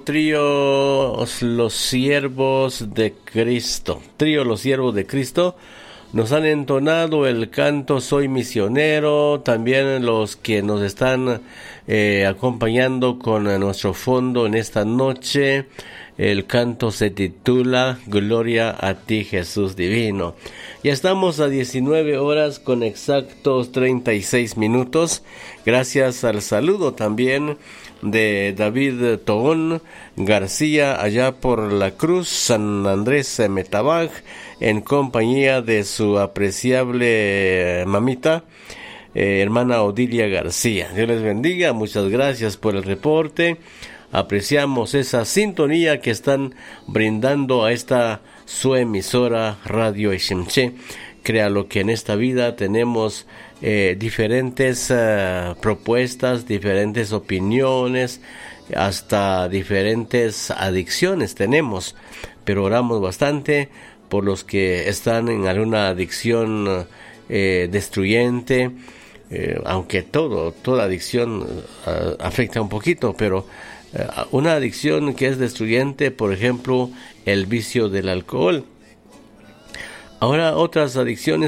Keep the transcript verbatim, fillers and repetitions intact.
trío Los Siervos de Cristo. Trío Los Siervos de Cristo nos han entonado el canto Soy Misionero. También los que nos están eh, acompañando con nuestro fondo en esta noche. El canto se titula Gloria a ti, Jesús divino. Ya estamos a diecinueve horas con exactos treinta y seis minutos. Gracias al saludo también de David Togón García allá por la Cruz, San Andrés Metabaj, en compañía de su apreciable mamita, eh, hermana Odilia García. Dios les bendiga, muchas gracias por el reporte. Apreciamos esa sintonía que están brindando a esta su emisora Radio Eshimche. Créalo que en esta vida tenemos eh, diferentes uh, propuestas, diferentes opiniones, hasta diferentes adicciones tenemos, pero oramos bastante por los que están en alguna adicción eh, destruyente, eh, aunque todo, toda adicción uh, afecta un poquito, pero una adicción que es destruyente, por ejemplo, el vicio del alcohol. Ahora otras adicciones